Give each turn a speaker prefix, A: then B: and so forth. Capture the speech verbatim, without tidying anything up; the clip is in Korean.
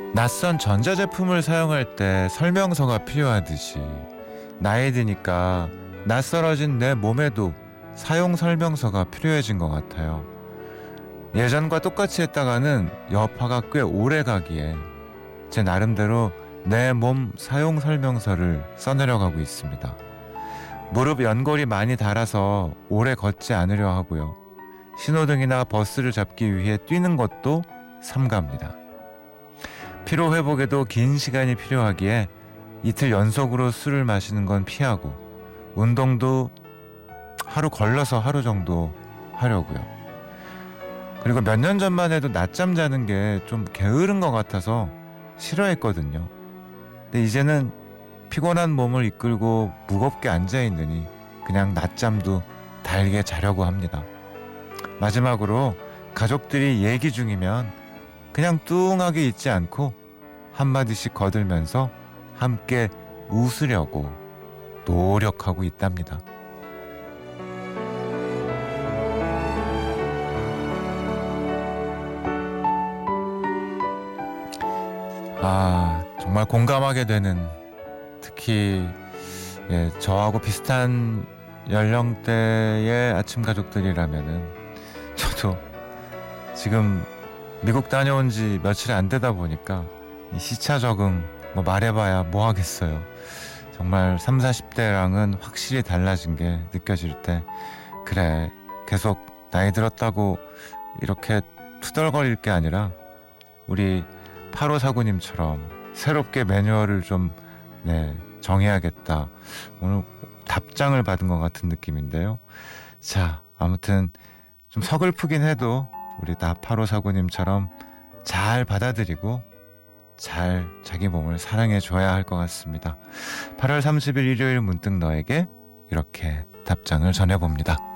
A: 낯선 전자제품을 사용할 때 설명서가 필요하듯이 나이 드니까 낯설어진 내 몸에도 사용 설명서가 필요해진 것 같아요. 예전과 똑같이 했다가는 여파가 꽤 오래 가기에 제 나름대로 내 몸 사용 설명서를 써내려가고 있습니다. 무릎 연골이 많이 닳아서 오래 걷지 않으려 하고요. 신호등이나 버스를 잡기 위해 뛰는 것도 삼갑니다. 피로 회복에도 긴 시간이 필요하기에 이틀 연속으로 술을 마시는 건 피하고 운동도 하루 걸러서 하루 정도 하려고요. 그리고 몇 년 전만 해도 낮잠 자는 게 좀 게으른 것 같아서 싫어했거든요. 근데 이제는 피곤한 몸을 이끌고 무겁게 앉아있느니 그냥 낮잠도 달게 자려고 합니다. 마지막으로 가족들이 얘기 중이면 그냥 뚱하게 있지 않고 한마디씩 거들면서 함께 웃으려고 노력하고 있답니다. 아, 정말 공감하게 되는, 특히 예, 저하고 비슷한 연령대의 아침 가족들이라면은 저도 지금 미국 다녀온 지 며칠 안 되다 보니까 이 시차 적응 뭐 말해봐야 뭐 하겠어요. 정말 삼사십 대랑은 확실히 달라진 게 느껴질 때, 그래, 계속 나이 들었다고 이렇게 투덜거릴 게 아니라 우리 팔오사구님처럼 새롭게 매뉴얼을 좀 네, 정해야겠다. 오늘 답장을 받은 것 같은 느낌인데요. 자, 아무튼 좀 서글프긴 해도 우리 다 팔오사구님처럼 잘 받아들이고 잘 자기 몸을 사랑해 줘야 할 것 같습니다. 팔월 삼십일 일요일 문득 너에게 이렇게 답장을 전해봅니다.